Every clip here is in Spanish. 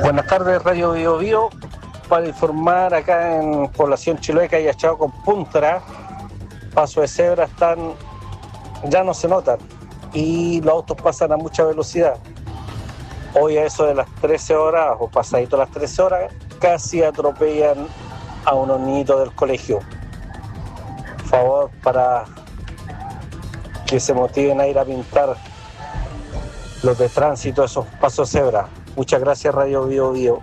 Buenas tardes, Radio Bio Bio. Para informar, acá en Población Chiloeca y Achao con Puntra, paso de cebra ya no se notan y los autos pasan a mucha velocidad. Hoy a eso de las 13 horas o pasadito las 13 horas casi atropellan a unos niñitos del colegio. Por favor, para que se motiven a ir a pintar los de tránsito, esos pasos cebra. Muchas gracias, Radio Bio Bio.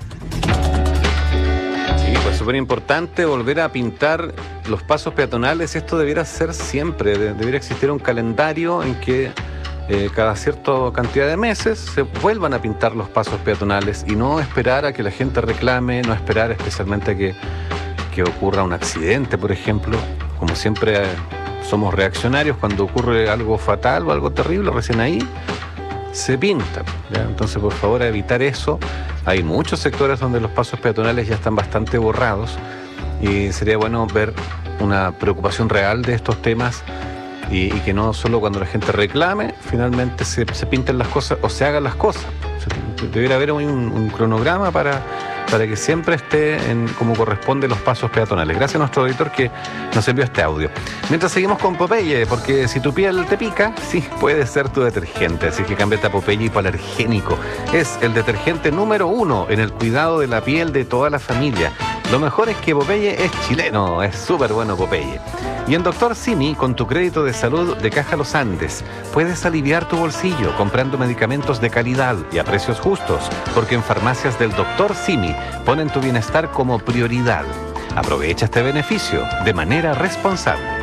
Sí, pues súper importante volver a pintar los pasos peatonales. Esto debiera ser siempre, debiera existir un calendario en que cada cierta cantidad de meses se vuelvan a pintar los pasos peatonales y no esperar a que la gente reclame, no esperar especialmente a que ocurra un accidente, por ejemplo. Como siempre somos reaccionarios, cuando ocurre algo fatal o algo terrible, recién ahí se pinta, ¿ya? Entonces, por favor, a evitar eso. Hay muchos sectores donde los pasos peatonales ya están bastante borrados y sería bueno ver una preocupación real de estos temas y que no solo cuando la gente reclame, finalmente se pinten las cosas o se hagan las cosas. Debería haber un cronograma para que siempre esté como corresponde los pasos peatonales. Gracias a nuestro editor que nos envió este audio. Mientras seguimos con Popeye, porque si tu piel te pica, sí, puede ser tu detergente. Así que cámbiate a Popeye Hipoalergénico. Es el detergente número 1 en el cuidado de la piel de toda la familia. Lo mejor es que Popeye es chileno, es súper bueno Popeye. Y en Dr. Simi, con tu crédito de salud de Caja Los Andes, puedes aliviar tu bolsillo comprando medicamentos de calidad y a precios justos, porque en farmacias del Dr. Simi ponen tu bienestar como prioridad. Aprovecha este beneficio de manera responsable.